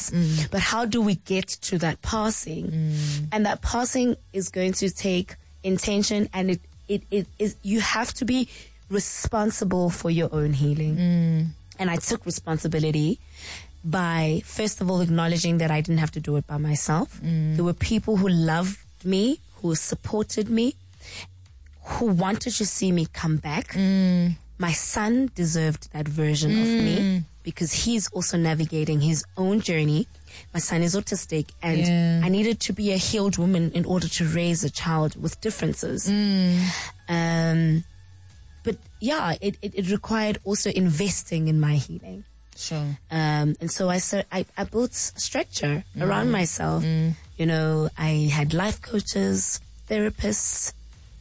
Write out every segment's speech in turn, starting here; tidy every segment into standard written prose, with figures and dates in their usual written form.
But how do we get to that passing? And that passing is going to take intention, and it is, you have to be responsible for your own healing. And I took responsibility by, first of all, acknowledging that I didn't have to do it by myself. There were people who loved me, who supported me, who wanted to see me come back. My son deserved that version of me, because he's also navigating his own journey. My son is autistic, and I needed to be a healed woman in order to raise a child with differences. But yeah, it required also investing in my healing. Sure. And so I built structure around myself. You know, I had life coaches, therapists,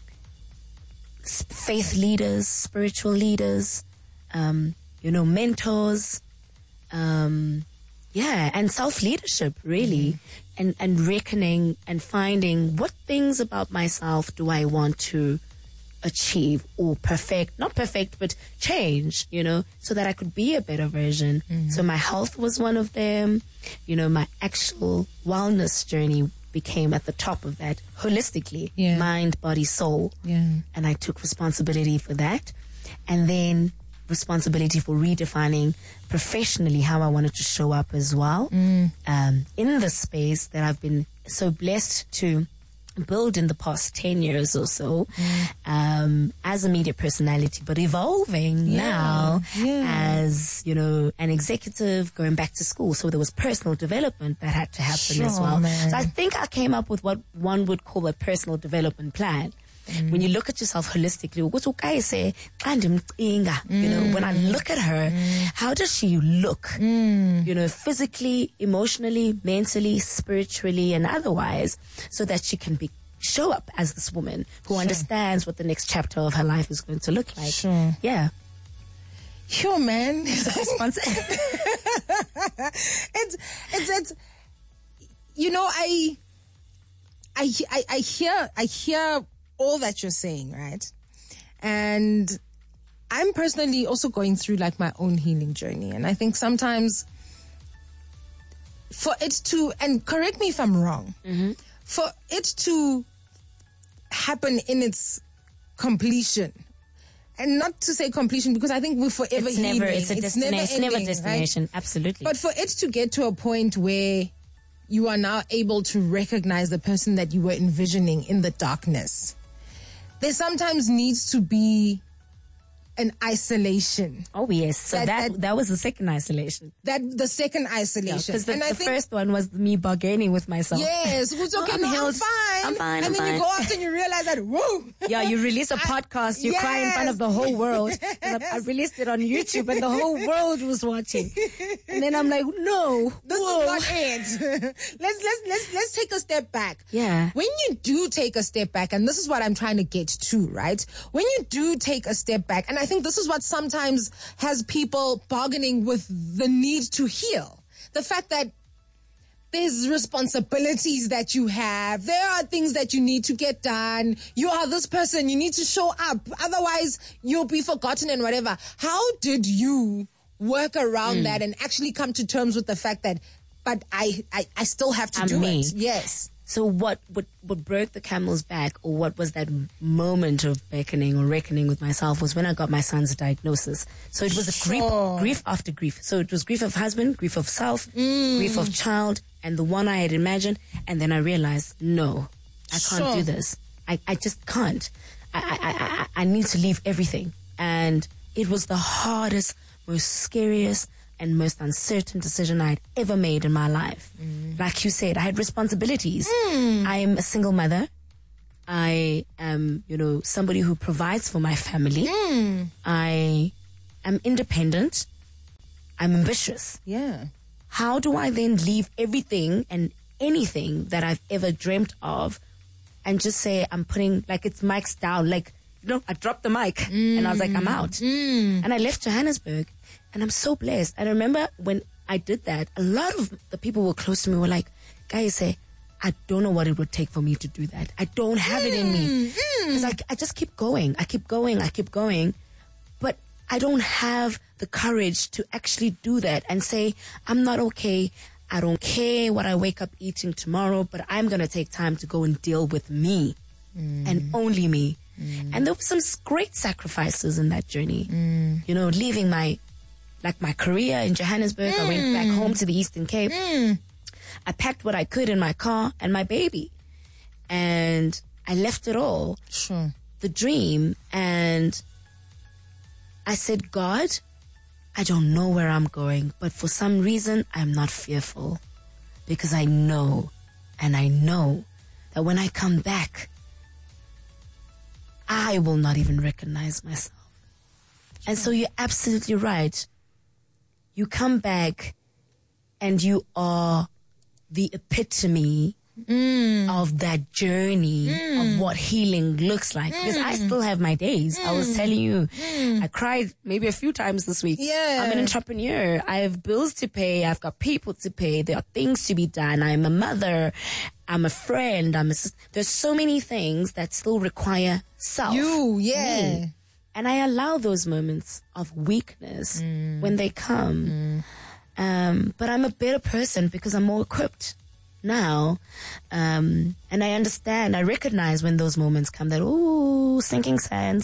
faith leaders, spiritual leaders, you know, mentors, and self-leadership, really, and reckoning and finding what things about myself do I want to achieve or not perfect, but change, you know, so that I could be a better version. So my health was one of them. You know, my actual wellness journey became at the top of that holistically, mind, body, soul. And I took responsibility for that. And then responsibility for redefining professionally how I wanted to show up as well. In the space that I've been so blessed to build in the past 10 years or so, as a media personality, but evolving now as, you know, an executive, going back to school. So there was personal development that had to happen as well. So I think I came up with what one would call a personal development plan. When you look at yourself holistically, you know, when I look at her, how does she look? You know, physically, emotionally, mentally, spiritually, and otherwise, so that she can show up as this woman who understands what the next chapter of her life is going to look like. Yeah. Sure, man. It's you know, I hear all that you're saying, right? And I'm personally also going through like my own healing journey. And I think sometimes for it to, and correct me if I'm wrong, for it to happen in its completion, and not to say completion, because I think we're forever healing. It's never a destination, right? Absolutely. But for it to get to a point where you are now able to recognize the person that you were envisioning in the darkness, there sometimes needs to be an isolation. Oh, yes. So that was the second isolation. The second isolation. Because the first one was me bargaining with myself. Yes. Who's okay, I'm fine. And then you go off and you realize that, whoa. Yeah, you release a podcast, you cry in front of the whole world. I released it on YouTube and the whole world was watching. And then I'm like, no. This is not it. Let's take a step back. Yeah. When you do take a step back, and this is what I'm trying to get to, right? When you do take a step back, and I think this is what sometimes has people bargaining with the need to heal. The fact that there's responsibilities that you have. There are things that you need to get done. You are this person. You need to show up. Otherwise, you'll be forgotten and whatever. How did you work around that and actually come to terms with the fact that, but I still have to do it? Yes. So what broke the camel's back, or what was that moment of beckoning or reckoning with myself, was when I got my son's diagnosis. So it was a grief after grief. So it was grief of husband, grief of self, grief of child, and the one I had imagined. And then I realized, no, I can't do this. I just can't. I need to leave everything. And it was the hardest, most scariest, and most uncertain decision I had ever made in my life. Like you said, I had responsibilities. I am a single mother. I am, you know, somebody who provides for my family. I am independent. I'm ambitious. Yeah. How do I then leave everything and anything that I've ever dreamt of and just say I'm putting, like, it's mics down, like, you know, I dropped the mic and I was like, I'm out. And I left Johannesburg. And I'm so blessed. And I remember when I did that, a lot of the people who were close to me were like, guys, I don't know what it would take for me to do that. I don't have it in me. Because I just keep going. I keep going. But I don't have the courage to actually do that and say, I'm not okay. I don't care what I wake up eating tomorrow, but I'm going to take time to go and deal with me and only me. And there were some great sacrifices in that journey. You know, leaving my career in Johannesburg. I went back home to the Eastern Cape. I packed what I could in my car and my baby. And I left it all. Sure. The dream. And I said, God, I don't know where I'm going, but for some reason, I'm not fearful. Because I know, and I know that when I come back, I will not even recognize myself. And so you're absolutely right. You come back and you are the epitome of that journey of what healing looks like. Because I still have my days. I was telling you, I cried maybe a few times this week. Yeah. I'm an entrepreneur. I have bills to pay. I've got people to pay. There are things to be done. I'm a mother. I'm a friend. There's so many things that still require self. Me. And I allow those moments of weakness when they come. But I'm a better person because I'm more equipped now. And I understand, I recognize when those moments come that, ooh, sinking sand.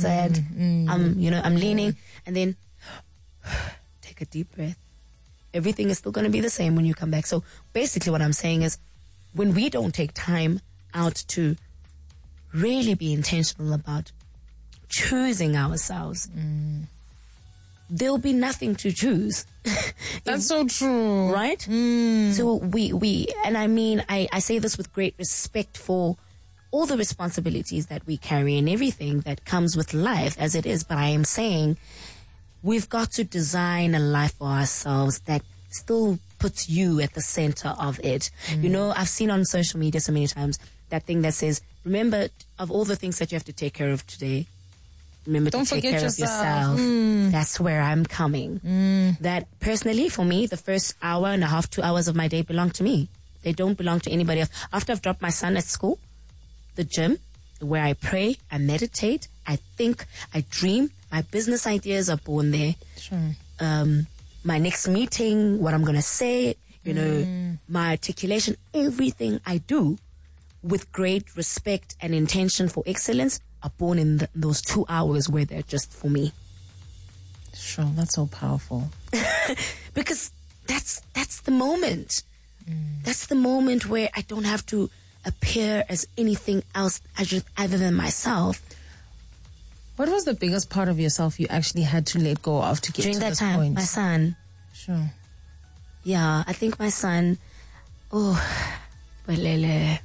I'm leaning, and then take a deep breath. Everything is still going to be the same when you come back. So basically what I'm saying is, when we don't take time out to really be intentional about choosing ourselves, there'll be nothing to choose. That's so true. Right? So we, and I mean, I say this with great respect for all the responsibilities that we carry and everything that comes with life as it is. But I am saying we've got to design a life for ourselves that still puts you at the center of it. You know, I've seen on social media so many times that thing that says, remember, of all the things that you have to take care of today, remember to take care of yourself. That's where I'm coming. That personally, for me, the first hour and a half, 2 hours of my day belong to me. They don't belong to anybody else. After I've dropped my son at school, the gym, where I pray, I meditate, I think, I dream. My business ideas are born there. Sure. My next meeting, what I'm going to say, you know, my articulation, everything I do with great respect and intention for excellence are born in those 2 hours where they're just for me. Sure, that's so powerful. Because that's the moment. That's the moment where I don't have to appear as anything else other than myself. What was the biggest part of yourself you actually had to let go of to get during to that this time? point? My son. Sure. Yeah, I think my son. Oh, Balele.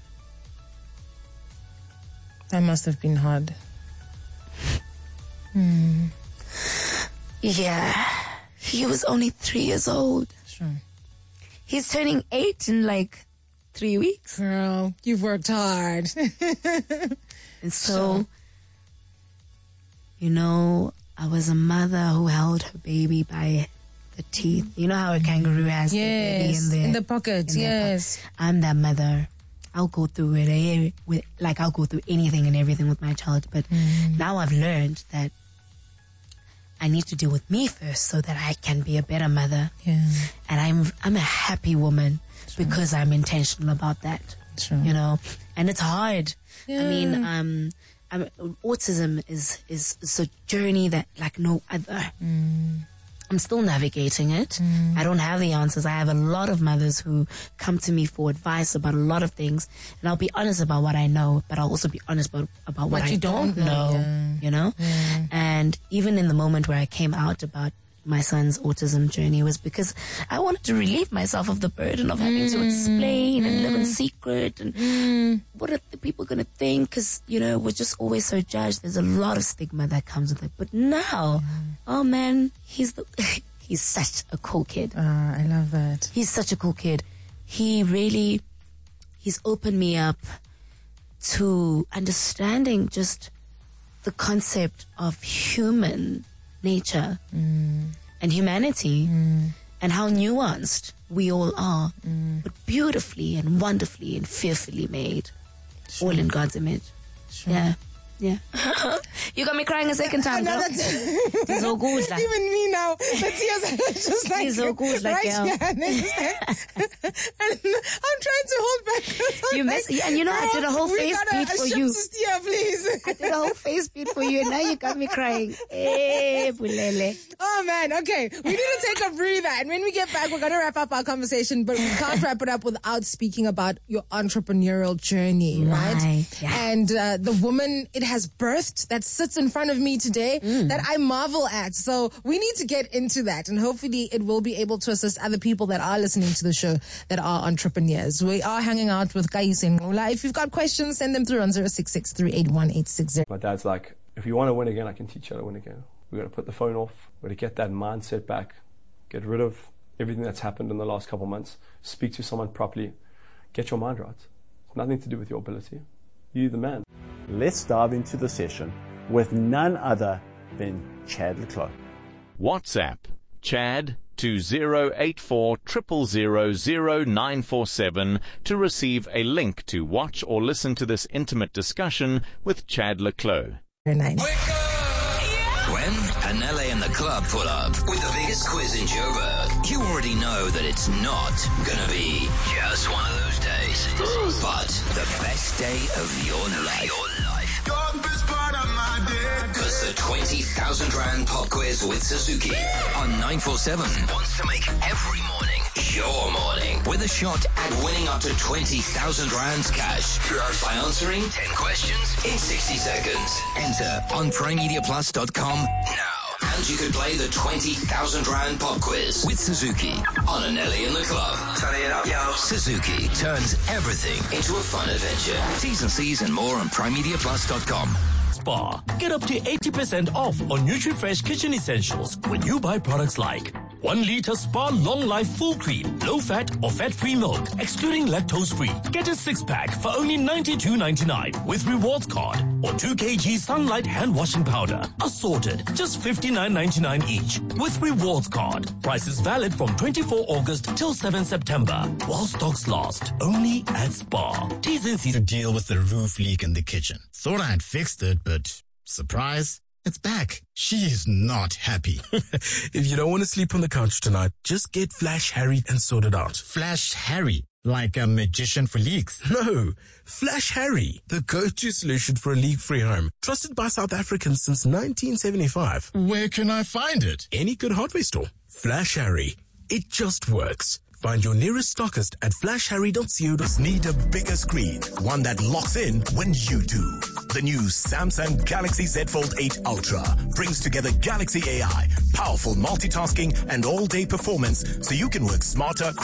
That must have been hard. Yeah, he was only 3 years old. Sure. He's turning 8 in like 3 weeks. Girl, you've worked hard. And so, you know, I was a mother who held her baby by the teeth. You know how a kangaroo has the baby in the pocket. Yes. I'm that mother. I'll go through it I'll go through anything and everything with my child. But now I've learned that I need to deal with me first so that I can be a better mother. Yeah. And I'm a happy woman because I'm intentional about that. Sure. You know, and it's hard. Yeah. I mean, autism is a journey that like no other. I'm still navigating it. I don't have the answers. I have a lot of mothers who come to me for advice about a lot of things. And I'll be honest about what I know, but I'll also be honest about what I don't know, you know? Yeah. And even in the moment where I came out about my son's autism journey was because I wanted to relieve myself of the burden of having to explain and live in secret. And what are the people going to think? Because, you know, we're just always so judged. There's a lot of stigma that comes with it. But now, oh man, he's such a cool kid. I love that. He's such a cool kid. He's opened me up to understanding just the concept of human nature and humanity and how nuanced we all are, but beautifully and wonderfully and fearfully made, all in God's image. Sure. Yeah. Yeah. You got me crying a second time, girl. So good, like. Even me now, the tears are just like so good, like, right girl. here. And I'm trying to hold back. You mess, and you know, I did a whole face beat for you. Steer, please. I did a whole face beat for you, and now you got me crying. Eh, bulele. Oh man, okay. We need to take a breather, and when we get back, we're going to wrap up our conversation, but we can't wrap it up without speaking about your entrepreneurial journey, right? Yeah. And the woman it has birthed that sits in front of me today that I marvel at. So we need to get into that, and hopefully it will be able to assist other people that are listening to the show that are entrepreneurs. We are hanging out with Kayise Nqula. If you've got questions, send them through on 066-381-860. My dad's like, if you want to win again, I can teach you how to win again. We're going to put the phone off. We're going to get that mindset back. Get rid of everything that's happened in the last couple of months. Speak to someone properly. Get your mind right. It's nothing to do with your ability. You're the man. Let's dive into the session with none other than Chad le Clos. WhatsApp Chad to 084 000 0947 to receive a link to watch or listen to this intimate discussion with Chad le Clos. When Anele and the club pull up with the biggest quiz in Joburg, you already know that it's not gonna be just one of those days, but the best day of your life. Because the 20,000 Rand pop quiz with Suzuki on 947 wants to make every morning your morning with a shot at winning up to 20,000 Rands cash by answering 10 questions in 60 seconds. Enter on primemediaplus.com now. And you could play the 20,000 Rand pop quiz with Suzuki on Anele and the Club. Turn it up, yo. Suzuki turns everything into a fun adventure. T's and C's and more on primemediaplus.com. Spar. Get up to 80% off on NutriFresh kitchen essentials when you buy products like 1 liter Spar Long Life Full Cream, low fat or fat-free milk, excluding lactose-free. Get a 6-pack for only $92.99 with rewards card, or 2 kg Sunlight hand washing powder, assorted, just $59.99 each with rewards card. Price is valid from 24 August till 7 September while stocks last. Only at Spar. T's and C's. To deal with the roof leak in the kitchen. Thought I had fixed it, but surprise, it's back. She is not happy. If you don't want to sleep on the couch tonight, just get Flash Harry and sort it out. Flash Harry, like a magician for leaks. No, Flash Harry, the go-to solution for a leak-free home. Trusted by South Africans since 1975. Where can I find it? Any good hardware store. Flash Harry. It just works. Find your nearest stockist at flashharry.co. Need a bigger screen, one that locks in when you do. The new Samsung Galaxy Z Fold 8 Ultra brings together Galaxy AI, powerful multitasking and all-day performance so you can work smarter,